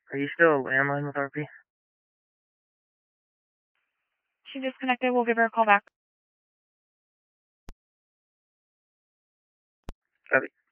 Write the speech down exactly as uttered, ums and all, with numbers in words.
Are you still a landline with R P? She disconnected. We'll give her a call back. Copy.